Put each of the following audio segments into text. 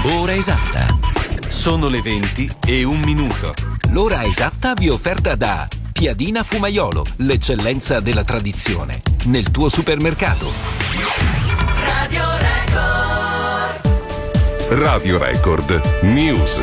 Ora esatta. Sono le 20:01. L'ora esatta vi è offerta da Piadina Fumaiolo, l'eccellenza della tradizione, nel tuo supermercato. Radio Record. Radio Record News.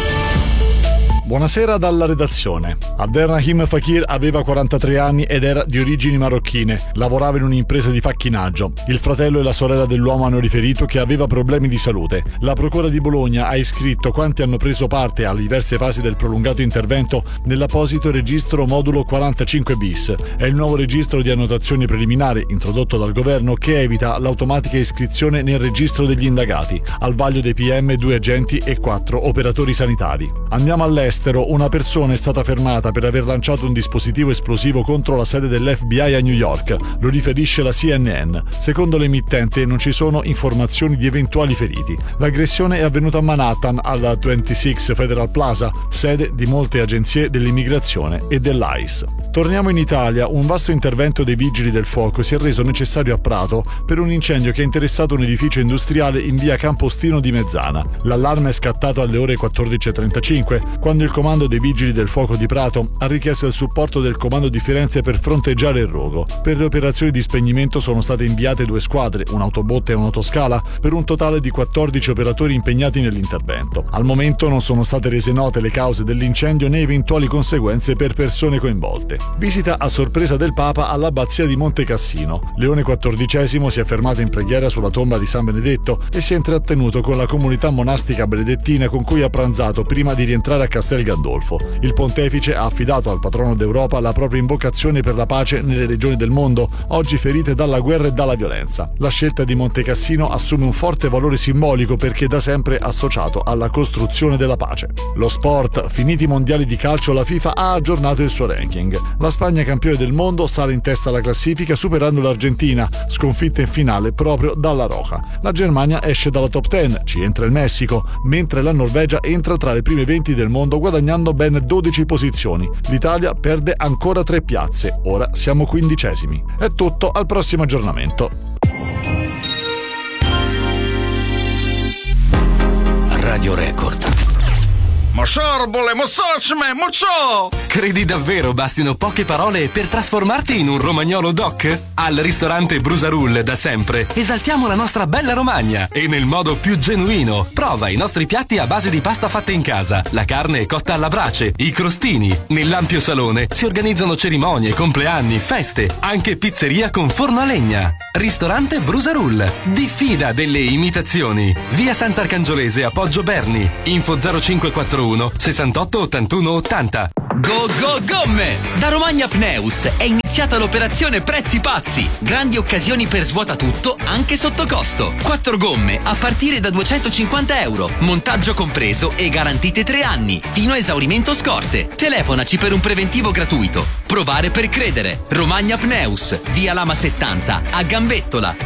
Buonasera dalla redazione. Abderrahim Fakir aveva 43 anni ed era di origini marocchine. Lavorava in un'impresa di facchinaggio. Il fratello e la sorella dell'uomo hanno riferito che aveva problemi di salute. La Procura di Bologna ha iscritto quanti hanno preso parte alle diverse fasi del prolungato intervento nell'apposito registro modulo 45 bis. È il nuovo registro di annotazioni preliminari introdotto dal governo che evita l'automatica iscrizione nel registro degli indagati. Al vaglio dei PM 2 agenti e 4 operatori sanitari. Andiamo all'estero. Una persona è stata fermata per aver lanciato un dispositivo esplosivo contro la sede dell'FBI a New York, lo riferisce la CNN. Secondo l'emittente non ci sono informazioni di eventuali feriti. L'aggressione è avvenuta a Manhattan, alla 26 Federal Plaza, sede di molte agenzie dell'immigrazione e dell'ICE. Torniamo in Italia. Un vasto intervento dei vigili del fuoco si è reso necessario a Prato per un incendio che ha interessato un edificio industriale in via Campostino di Mezzana. L'allarme è scattato alle ore 14:35, quando il comando dei vigili del fuoco di Prato ha richiesto il supporto del comando di Firenze per fronteggiare il rogo. Per le operazioni di spegnimento sono state inviate 2 squadre, un'autobotte e un'autoscala, per un totale di 14 operatori impegnati nell'intervento. Al momento non sono state rese note le cause dell'incendio né eventuali conseguenze per persone coinvolte. Visita a sorpresa del Papa all'abbazia di Monte Cassino. Leone XIV si è fermato in preghiera sulla tomba di San Benedetto e si è intrattenuto con la comunità monastica benedettina con cui ha pranzato prima di rientrare a Castel Gandolfo. Il pontefice ha affidato al patrono d'Europa la propria invocazione per la pace nelle regioni del mondo, oggi ferite dalla guerra e dalla violenza. La scelta di Monte Cassino assume un forte valore simbolico perché da sempre associato alla costruzione della pace. Lo sport. Finiti i mondiali di calcio, la FIFA ha aggiornato il suo ranking. La Spagna, campione del mondo, sale in testa alla classifica superando l'Argentina, sconfitta in finale proprio dalla Roja. La Germania esce dalla top 10, ci entra il Messico, mentre la Norvegia entra tra le prime 20 del mondo guadagnando ben 12 posizioni. L'Italia perde ancora 3 piazze, ora siamo 15esimi. È tutto, al prossimo aggiornamento. Radio Record. Credi davvero bastino poche parole per trasformarti in un romagnolo doc? Al ristorante Brusarull da sempre esaltiamo la nostra bella Romagna e nel modo più genuino. Prova i nostri piatti a base di pasta fatta in casa, la carne cotta alla brace, i crostini. Nell'ampio salone si organizzano cerimonie, compleanni, feste, anche pizzeria con forno a legna. Ristorante Brusarull. Diffida delle imitazioni. Via Sant'Arcangiolese a Poggio Berni. Info 0541 68 81 80. Go Go Gomme! Da Romagna Pneus è iniziata l'operazione Prezzi Pazzi. Grandi occasioni per svuota tutto, anche sotto costo. 4 gomme a partire da €250, montaggio compreso e garantite 3 anni, fino a esaurimento scorte. Telefonaci per un preventivo gratuito. Provare per credere. Romagna Pneus, via Lama 70, a Gambettola,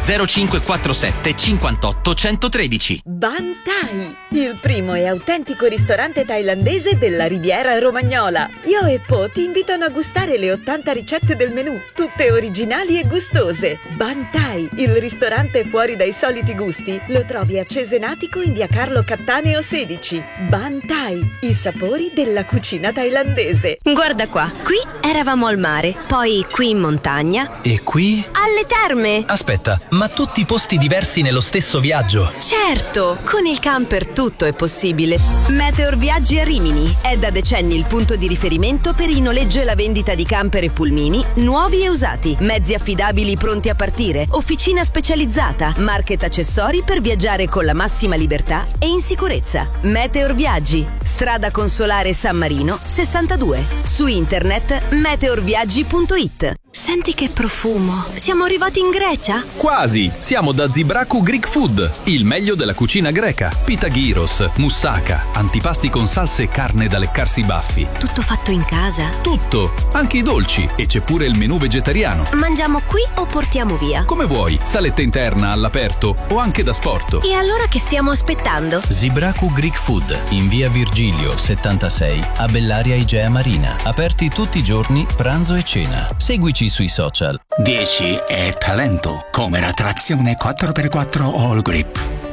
0547 58 113. Ban Thai, il primo e autentico ristorante thailandese della Riviera Romagnola. Io e Po ti invitano a gustare le 80 ricette del menù, tutte originali e gustose. Ban Thai, il ristorante fuori dai soliti gusti, lo trovi a Cesenatico in via Carlo Cattaneo 16. Ban Thai, i sapori della cucina thailandese. Guarda qua, qui eravamo al mare, poi qui in montagna. E qui? Alle terme! Aspetta, ma tutti posti diversi nello stesso viaggio? Certo, con il camper tutto è possibile. Meteor Viaggi a Rimini è da decenni il punto di riferimento per il noleggio e la vendita di camper e pulmini nuovi e usati, mezzi affidabili pronti a partire, officina specializzata, market accessori per viaggiare con la massima libertà e in sicurezza. Meteor Viaggi, strada Consolare San Marino 62, su internet meteorviaggi.it. Senti che profumo, siamo arrivati in Grecia? Quasi, siamo da Zibraku Greek Food, il meglio della cucina greca. Pita gyros, moussaka, antipasti con salse e carne da leccarsi i baffi. Tutto fatto in casa? Tutto, anche i dolci, e c'è pure il menù vegetariano. Mangiamo qui o portiamo via? Come vuoi, saletta interna, all'aperto o anche da sporto. E allora che stiamo aspettando? Zibraku Greek Food, in via Virgilio 76, a Bellaria Igea Marina. Aperti tutti i giorni, pranzo e cena. Seguici sui social. 10 è talento, come la trazione 4x4 All Grip.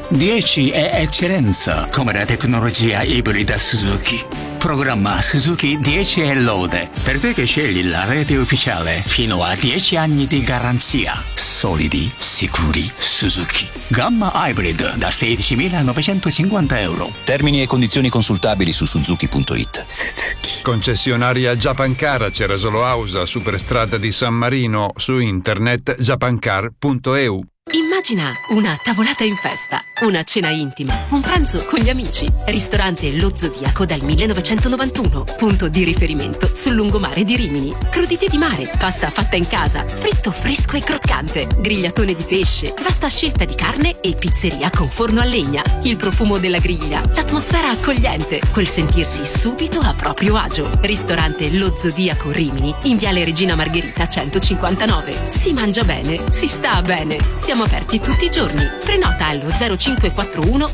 10 è eccellenza, come la tecnologia ibrida Suzuki. Programma Suzuki 10 e lode, per te che scegli la rete ufficiale, fino a 10 anni di garanzia. Solidi, sicuri, Suzuki. Gamma hybrid da 16.950 euro. Termini e condizioni consultabili su suzuki.it. Concessionaria Japancar, Cerasolo Ausa, Superstrada di San Marino, su internet japancar.eu. Immagina una tavolata in festa, una cena intima, un pranzo con gli amici. Ristorante Lo Zodiaco dal 1991, punto di riferimento sul lungomare di Rimini. Crudité di mare, pasta fatta in casa, fritto fresco e croccante, grigliatone di pesce, vasta scelta di carne e pizzeria con forno a legna. Il profumo della griglia, l'atmosfera accogliente, quel sentirsi subito a proprio agio. Ristorante Lo Zodiaco Rimini, in Viale Regina Margherita 159. Si mangia bene, si sta bene. Siamo aperti tutti i giorni. Prenota allo 0541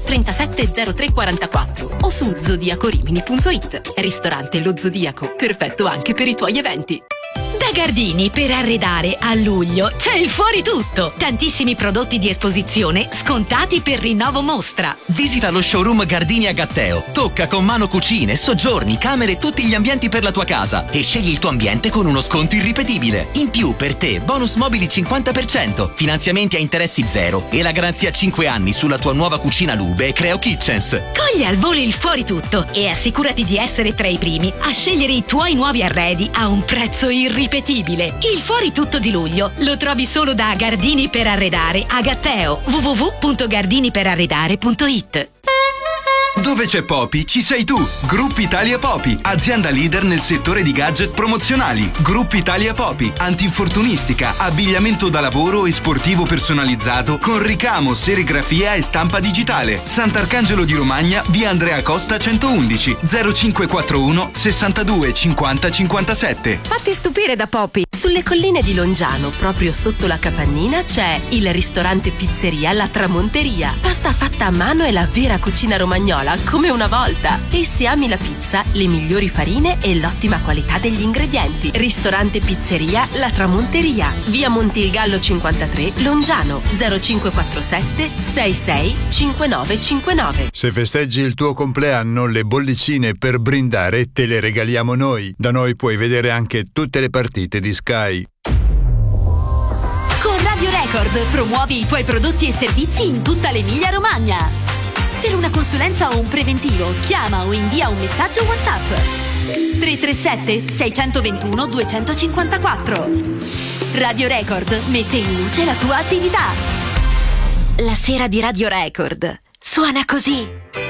370344 o su zodiacorimini.it. Ristorante Lo Zodiaco, perfetto anche per i tuoi eventi. Da Gardini per arredare a luglio c'è il fuori tutto. Tantissimi prodotti di esposizione scontati per rinnovo mostra. Visita lo showroom Gardini a Gatteo. Tocca con mano cucine, soggiorni, camere, tutti gli ambienti per la tua casa e scegli il tuo ambiente con uno sconto irripetibile. In più per te bonus mobili 50%, finanziamenti a interessi zero e la garanzia 5 anni sulla tua nuova cucina Lube e Creo Kitchens. Cogli al volo il fuori tutto e assicurati di essere tra i primi a scegliere i tuoi nuovi arredi a un prezzo irripetibile. Il fuori tutto di luglio lo trovi solo da Gardini per arredare a Gatteo. www.gardiniperarredare.it. Dove c'è Popi, ci sei tu. Gruppo Italia Popi, azienda leader nel settore di gadget promozionali. Gruppo Italia Popi, antinfortunistica, abbigliamento da lavoro e sportivo personalizzato con ricamo, serigrafia e stampa digitale. Sant'Arcangelo di Romagna, via Andrea Costa 111, 0541 62 50 57. Fatti stupire da Popi. Sulle colline di Longiano, proprio sotto la capannina, c'è il ristorante pizzeria La Tramonteria. Pasta fatta a mano e la vera cucina romagnola come una volta. E se ami la pizza, le migliori farine e l'ottima qualità degli ingredienti. Ristorante pizzeria La Tramonteria, via Montilgallo 53, Longiano, 0547 66 5959. Se festeggi il tuo compleanno, le bollicine per brindare te le regaliamo noi. Da noi puoi vedere anche tutte le partite di Sky. Con Radio Record promuovi i tuoi prodotti e servizi in tutta l'Emilia Romagna. Per una consulenza o un preventivo, chiama o invia un messaggio WhatsApp. 337 621 254. Radio Record mette in luce la tua attività. La sera di Radio Record suona così.